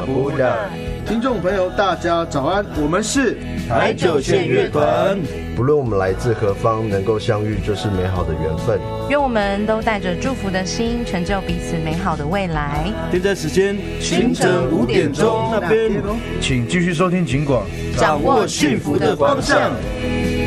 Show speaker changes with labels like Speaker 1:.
Speaker 1: 布拉。
Speaker 2: 听众朋友，大家早安，我们是
Speaker 1: 台九线乐团。
Speaker 3: 不论我们来自何方，能够相遇就是美好的缘分。
Speaker 4: 愿我们都带着祝福的心，成就彼此美好的未来。
Speaker 1: 现在时间清晨5点钟那边，
Speaker 5: 请继续收听警广，
Speaker 1: 掌握幸福的方向。